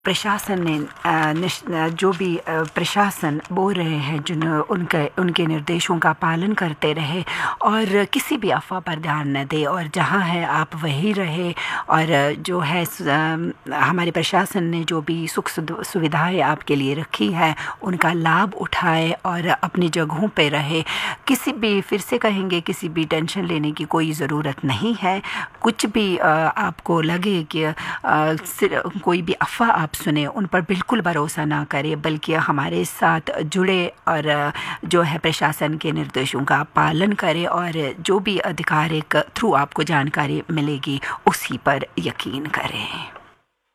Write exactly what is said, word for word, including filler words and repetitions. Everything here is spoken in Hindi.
प्रशासन ने अ, निश अ, जो भी अ, प्रशासन बोल रहे हैं जिन उनके उनके निर्देशों का पालन करते रहे और किसी भी अफ़वाह पर ध्यान न दें और जहाँ है आप वहीं रहे और जो है स- अ, हमारे प्रशासन ने जो भी सुख सुध- सुविधाएं आपके लिए रखी है उनका लाभ उठाए और अपनी जगहों पे रहे। किसी भी फिर से कहेंगे किसी भी टेंशन लेने की कोई ज़रूरत नहीं है। कुछ भी अ, आपको लगे कि अ, सिर- कोई भी अफ़वाह आप सुने उन पर बिल्कुल भरोसा ना करें, बल्कि हमारे साथ जुड़े और अ, जो है प्रशासन के निर्देशों का पालन करें और जो भी आधिकारिक थ्रू आपको जानकारी मिलेगी उसी पर यकीन करें।